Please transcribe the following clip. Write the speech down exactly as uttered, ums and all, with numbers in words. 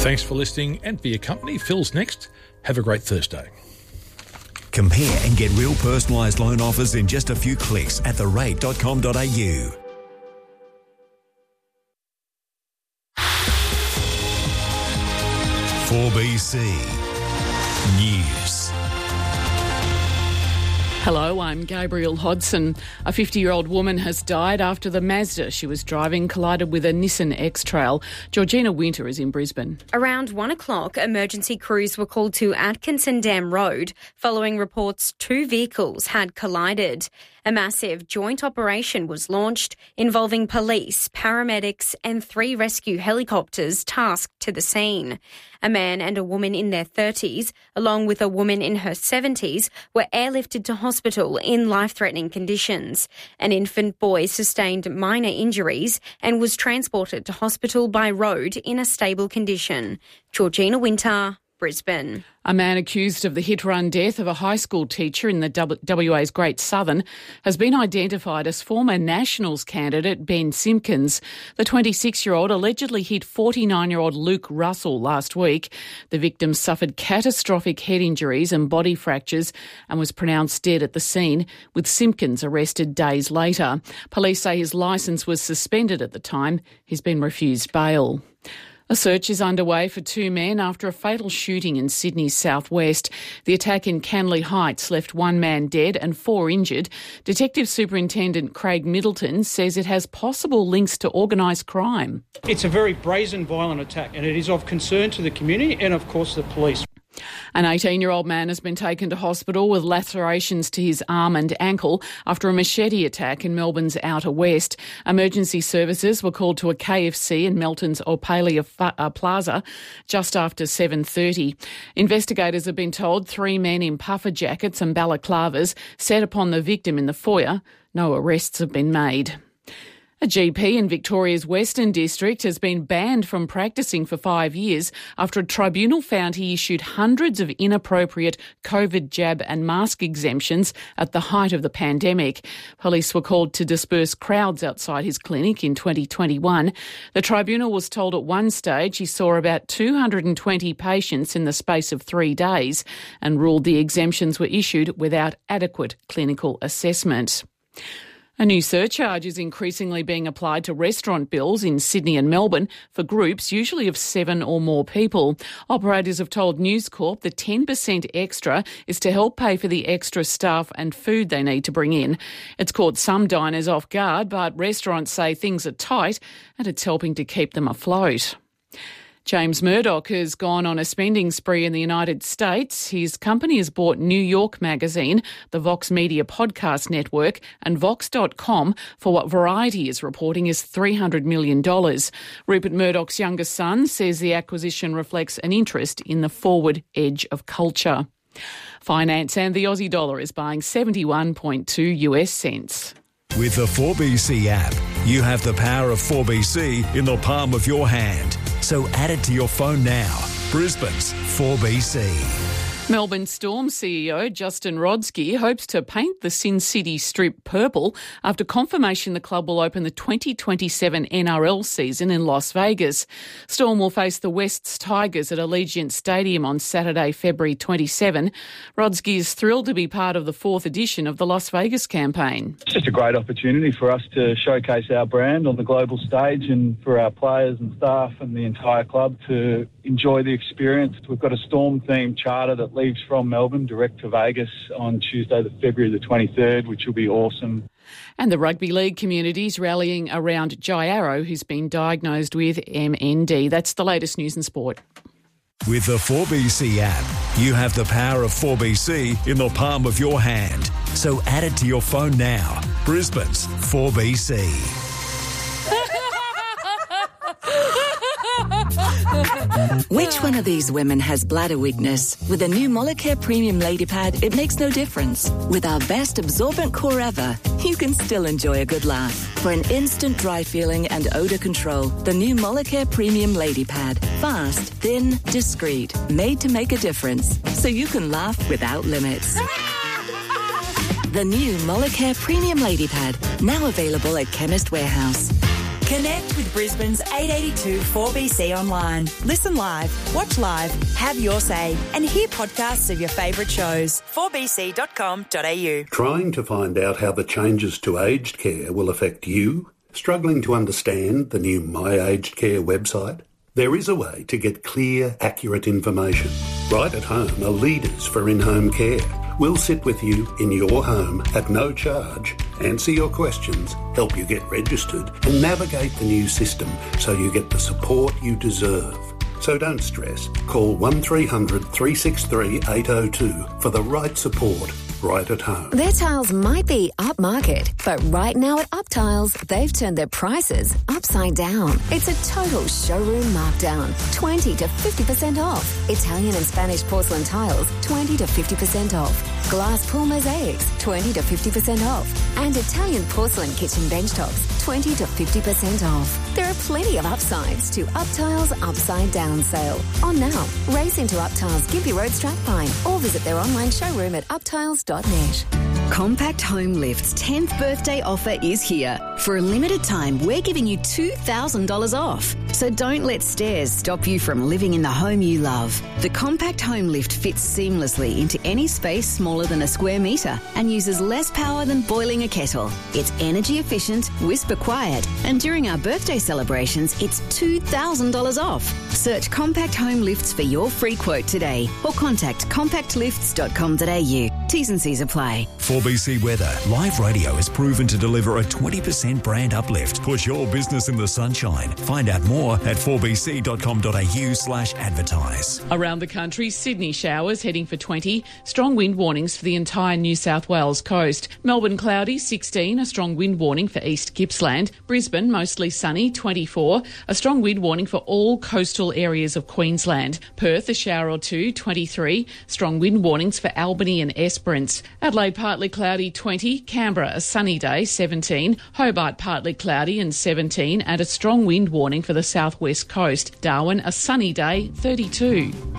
Thanks for listening and for your company. Phil's next. Have a great Thursday. Compare and get real personalised loan offers in just a few clicks at the rate dot com dot a u. four B C News. Hello, I'm Gabriel Hodson. A fifty-year-old woman has died after the Mazda she was driving collided with a Nissan X-Trail. Georgina Winter is in Brisbane. Around one o'clock, emergency crews were called to Atkinson Dam Road following reports two vehicles had collided. A massive joint operation was launched involving police, paramedics and three rescue helicopters tasked to the scene. A man and a woman in their thirties, along with a woman in her seventies, were airlifted to hospital in life-threatening conditions. An infant boy sustained minor injuries and was transported to hospital by road in a stable condition. Georgina Winter, Brisbane. A man accused of the hit-run death of a high school teacher in the W A's Great Southern has been identified as former Nationals candidate Ben Simpkins. The twenty-six-year-old allegedly hit forty-nine-year-old Luke Russell last week. The victim suffered catastrophic head injuries and body fractures and was pronounced dead at the scene, with Simpkins arrested days later. Police say his licence was suspended at the time. He's been refused bail. A search is underway for two men after a fatal shooting in Sydney's southwest. The attack in Canley Heights left one man dead and four injured. Detective Superintendent Craig Middleton says it has possible links to organised crime. It's a very brazen, violent attack, and it is of concern to the community and, of course, the police. An eighteen-year-old man has been taken to hospital with lacerations to his arm and ankle after a machete attack in Melbourne's Outer West. Emergency services were called to a K F C in Melton's Opalia Plaza just after seven thirty. Investigators have been told three men in puffer jackets and balaclavas set upon the victim in the foyer. No arrests have been made. A G P in Victoria's Western District has been banned from practising for five years after a tribunal found he issued hundreds of inappropriate COVID jab and mask exemptions at the height of the pandemic. Police were called to disperse crowds outside his clinic in twenty twenty-one. The tribunal was told at one stage he saw about two hundred twenty patients in the space of three days and ruled the exemptions were issued without adequate clinical assessment. A new surcharge is increasingly being applied to restaurant bills in Sydney and Melbourne for groups usually of seven or more people. Operators have told News Corp the ten percent extra is to help pay for the extra staff and food they need to bring in. It's caught some diners off guard, but restaurants say things are tight and it's helping to keep them afloat. James Murdoch has gone on a spending spree in the United States. His company has bought New York Magazine, the Vox Media Podcast Network and Vox dot com for what Variety is reporting is three hundred million dollars. Rupert Murdoch's younger son says the acquisition reflects an interest in the forward edge of culture. Finance and the Aussie dollar is buying seventy-one point two US cents. With the four B C app, you have the power of four B C in the palm of your hand. So add it to your phone now. Brisbane's four B C. Melbourne Storm C E O Justin Rodsky hopes to paint the Sin City Strip purple after confirmation the club will open the twenty twenty-seven N R L season in Las Vegas. Storm will face the Wests Tigers at Allegiant Stadium on Saturday, February twenty-seventh. Rodsky is thrilled to be part of the fourth edition of the Las Vegas campaign. It's just a great opportunity for us to showcase our brand on the global stage and for our players and staff and the entire club to enjoy the experience. We've got a Storm-themed charter that leaves from Melbourne direct to Vegas on Tuesday, the February the twenty-third, which will be awesome. And the rugby league community is rallying around Jai Arrow, who's been diagnosed with M N D. That's the latest news and sport. With the four B C app, you have the power of four B C in the palm of your hand. So add it to your phone now. Brisbane's four B C. Which one of these women has bladder weakness? With the new Molicare Premium Lady Pad, it makes no difference. With our best absorbent core ever, you can still enjoy a good laugh. For an instant dry feeling and odour control, the new Molicare Premium Lady Pad. Fast, thin, discreet, made to make a difference. So you can laugh without limits. The new Molicare Premium Lady Pad, now available at Chemist Warehouse. Connect with Brisbane's eight eighty-two four B C online. Listen live, watch live, have your say, and hear podcasts of your favourite shows. four b c dot com dot a u. Trying to find out how the changes to aged care will affect you? Struggling to understand the new My Aged Care website? There is a way to get clear, accurate information. Right at Home are leaders for in-home care. We'll sit with you in your home at no charge, answer your questions, help you get registered and navigate the new system so you get the support you deserve. So don't stress. Call one three hundred three six three eight oh two for the right support right at home. Their tiles might be upmarket, but right now at Up Tiles, they've turned their prices upside down. It's a total showroom markdown. twenty to fifty percent off. Italian and Spanish porcelain tiles, twenty to fifty percent off. Glass pool mosaics, twenty to fifty percent off. And Italian porcelain kitchen bench tops, twenty to fifty percent off. There are plenty of upsides to Up Tiles Upside Down sale. On now, race into Up Tiles Gympie Road Strathpine or visit their online showroom at uptiles dot net. Compact Home Lift's tenth birthday offer is here. For a limited time, we're giving you two thousand dollars off. So don't let stairs stop you from living in the home you love. The Compact Home Lift fits seamlessly into any space smaller than a square metre and uses less power than boiling a kettle. It's energy efficient, whisper quiet, and during our birthday celebrations, it's two thousand dollars off. Search Compact Home Lifts for your free quote today or contact compact lifts dot com dot a u. T's and C's apply. four B C Weather. Live radio has proven to deliver a twenty percent brand uplift. Put your business in the sunshine. Find out more at four b c dot com dot a u slash advertise. Around the country, Sydney showers heading for twenty. Strong wind warnings for the entire New South Wales coast. Melbourne cloudy, sixteen. A strong wind warning for East Gippsland. Brisbane mostly sunny, twenty-four. A strong wind warning for all coastal areas of Queensland. Perth a shower or two, twenty-three. Strong wind warnings for Albany and Esperance. Adelaide partly cloudy, twenty. Canberra a sunny day, seventeen. Hobart partly cloudy and seventeen. And a strong wind warning for the southwest coast. Darwin a sunny day, thirty-two.